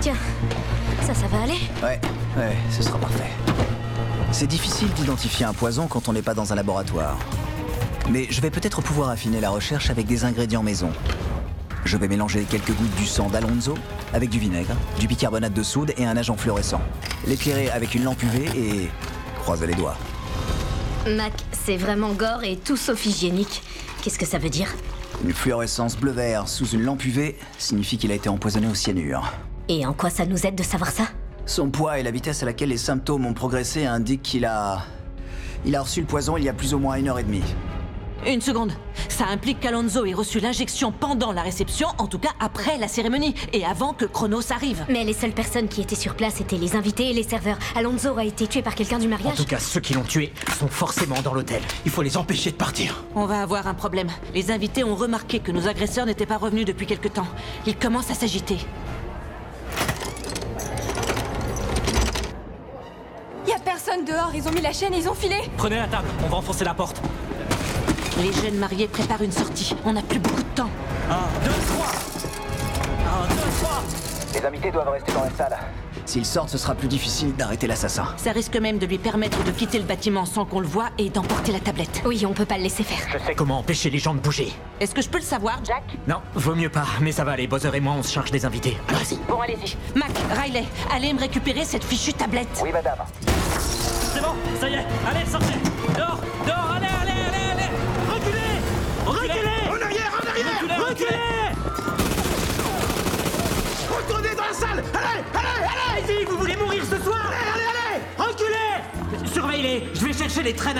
Tiens, ça va aller? Ouais, ce sera parfait. C'est difficile d'identifier un poison quand on n'est pas dans un laboratoire. Mais je vais peut-être pouvoir affiner la recherche avec des ingrédients maison. Je vais mélanger quelques gouttes du sang d'Alonso avec du vinaigre, du bicarbonate de soude et un agent fluorescent. L'éclairer avec une lampe UV et croiser les doigts. Mac, c'est vraiment gore et tout sauf hygiénique. Qu'est-ce que ça veut dire? Une fluorescence bleu-vert sous une lampe UV signifie qu'il a été empoisonné au cyanure. Et en quoi ça nous aide de savoir ça? Son poids et la vitesse à laquelle les symptômes ont progressé indiquent qu'il a reçu le poison il y a plus ou moins 1h30. Une seconde. Ça implique qu'Alonso ait reçu l'injection pendant la réception, en tout cas après la cérémonie, et avant que Chronos arrive. Mais les seules personnes qui étaient sur place étaient les invités et les serveurs. Alonso a été tué par quelqu'un du En mariage? tout cas, ceux qui l'ont tué sont forcément dans l'hôtel. Il faut les empêcher de partir. On va avoir un problème. Les invités ont remarqué que nos agresseurs n'étaient pas revenus depuis quelque temps. Ils commencent à s'agiter. Y'a personne dehors, ils ont mis la chaîne et ils ont filé. Prenez la table, on va enfoncer la porte. Les jeunes mariés préparent une sortie. On n'a plus beaucoup de temps. 1, 2, 3. 1, 2, 3. Les invités doivent rester dans la salle. S'ils sortent, ce sera plus difficile d'arrêter l'assassin. Ça risque même de lui permettre de quitter le bâtiment sans qu'on le voie et d'emporter la tablette. Oui, on peut pas le laisser faire. Je sais comment empêcher les gens de bouger. Est-ce que je peux le savoir, Jack? Non, vaut mieux pas, mais ça va aller. Bowser et moi, on se charge des invités. Alors, vas-y. Bon, allez-y. Mac, Riley, allez me récupérer cette fichue tablette. Oui, madame. C'est bon, ça y est. Allez, sortez. Dehors, dehors, allez. Reculez. En arrière. Reculez. Retournez dans la salle. Allez. Allez-y, vous voulez mourir ce soir? Allez. Reculez. Surveillez-les, je vais chercher les traînes.